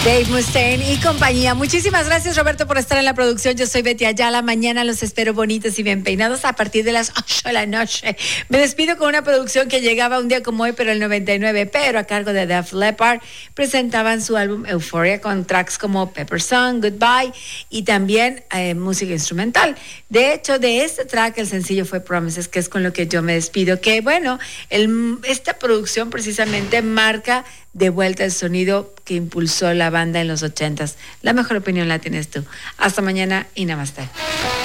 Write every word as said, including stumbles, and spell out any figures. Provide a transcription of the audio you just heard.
Dave Mustaine y compañía. Muchísimas gracias, Roberto, por estar en la producción. Yo soy Betty Ayala. Mañana los espero bonitos y bien peinados a partir de las ocho de la noche. Me despido con una producción que llegaba un día como hoy, pero el noventa y nueve, pero a cargo de Def Leppard. Presentaban su álbum Euphoria con tracks como Pepper Song, Goodbye y también eh, música instrumental. De hecho, de este track el sencillo fue Promises, que es con lo que yo me despido. Que bueno, el, esta producción precisamente marca de vuelta el sonido que impulsó la banda en los ochentas. La mejor opinión la tienes tú. Hasta mañana y namaste.